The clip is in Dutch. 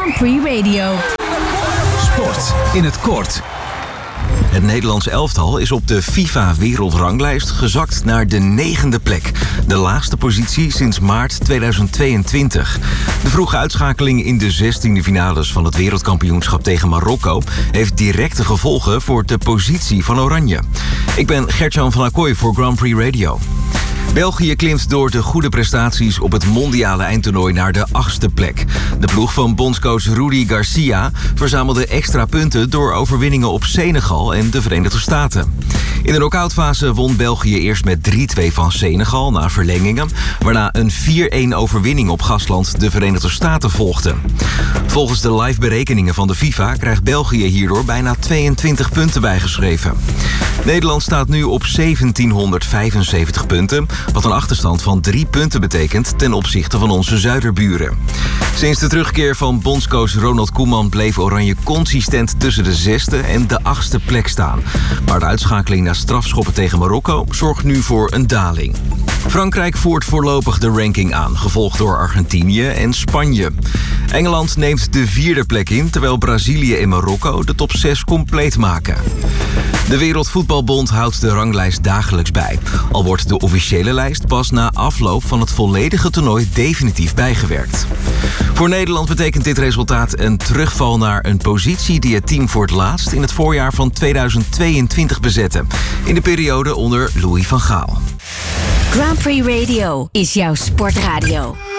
Grand Prix Radio. Sport in het kort. Het Nederlands elftal is op de FIFA-wereldranglijst gezakt naar de 9e plek. De laagste positie sinds maart 2022. De vroege uitschakeling in de 16e finales van het wereldkampioenschap tegen Marokko heeft directe gevolgen voor de positie van Oranje. Ik ben Gert-Jan van Acquoy voor Grand Prix Radio. België klimt door de goede prestaties op het mondiale eindtoernooi naar de 8e plek. De ploeg van bondscoach Rudi Garcia verzamelde extra punten door overwinningen op Senegal en de Verenigde Staten. In de knock-outfase won België eerst met 3-2 van Senegal na verlengingen, waarna een 4-1 overwinning op gastland de Verenigde Staten volgde. Volgens de live berekeningen van de FIFA krijgt België hierdoor bijna 22 punten bijgeschreven. Nederland staat nu op 1775 punten, wat een achterstand van 3 punten betekent ten opzichte van onze zuiderburen. Sinds de terugkeer van bondscoach Ronald Koeman bleef Oranje consistent tussen de 6e en de 8e plek staan. Maar de uitschakeling na strafschoppen tegen Marokko zorgt nu voor een daling. Frankrijk voert voorlopig de ranking aan, gevolgd door Argentinië en Spanje. Engeland neemt de 4e plek in, terwijl Brazilië en Marokko de top 6 compleet maken. De Wereldvoetbalbond houdt de ranglijst dagelijks bij. Al wordt de officiële lijst pas na afloop van het volledige toernooi definitief bijgewerkt. Voor Nederland betekent dit resultaat een terugval naar een positie die het team voor het laatst in het voorjaar van 2022 bezette. In de periode onder Louis van Gaal. Grand Prix Radio is jouw sportradio.